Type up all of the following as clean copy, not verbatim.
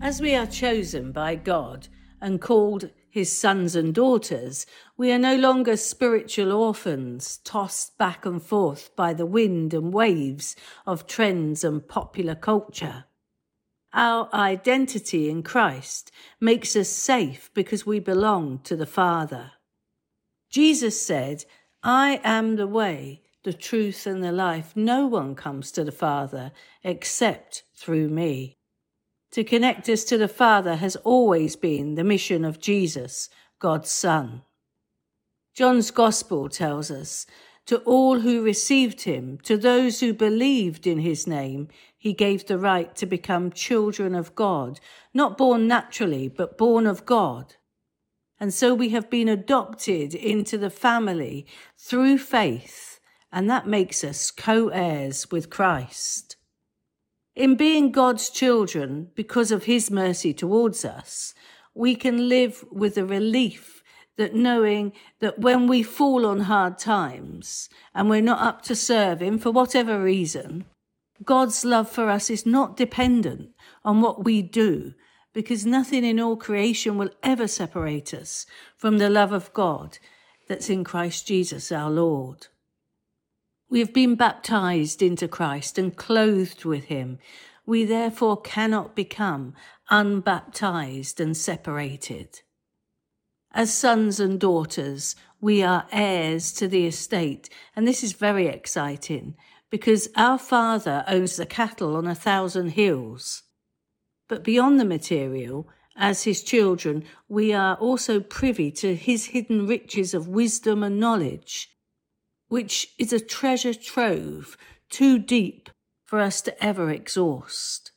As we are chosen by God and called his sons and daughters, we are no longer spiritual orphans tossed back and forth by the wind and waves of trends and popular culture. Our identity in Christ makes us safe because we belong to the Father. Jesus said, "I am the way, the truth and the life. No one comes to the Father except through me." To connect us to the Father has always been the mission of Jesus, God's Son. John's Gospel tells us, "To all who received him, to those who believed in his name, he gave the right to become children of God, not born naturally, but born of God." And so we have been adopted into the family through faith, and that makes us co-heirs with Christ. In being God's children, because of his mercy towards us, we can live with the relief that knowing that when we fall on hard times and we're not up to serve him for whatever reason, God's love for us is not dependent on what we do, because nothing in all creation will ever separate us from the love of God that's in Christ Jesus our Lord. We have been baptized into Christ and clothed with him. We therefore cannot become unbaptized and separated. As sons and daughters, we are heirs to the estate, and this is very exciting because our Father owns the cattle on 1,000 hills. But beyond the material, as his children, we are also privy to his hidden riches of wisdom and knowledge, which is a treasure trove too deep for us to ever exhaust.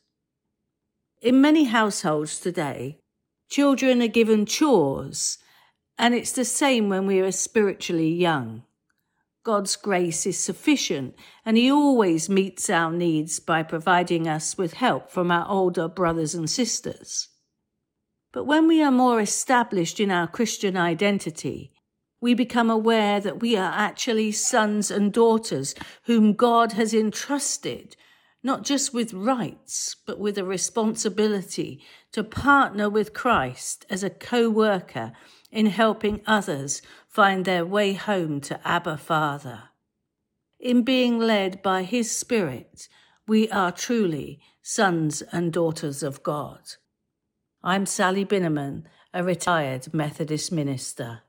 In many households today, children are given chores, and it's the same when we are spiritually young. God's grace is sufficient, and he always meets our needs by providing us with help from our older brothers and sisters. But when we are more established in our Christian identity, we become aware that we are actually sons and daughters whom God has entrusted, not just with rights, but with a responsibility to partner with Christ as a co-worker in helping others find their way home to Abba Father. In being led by his Spirit, we are truly sons and daughters of God. I'm Sally Binneman, a retired Methodist minister.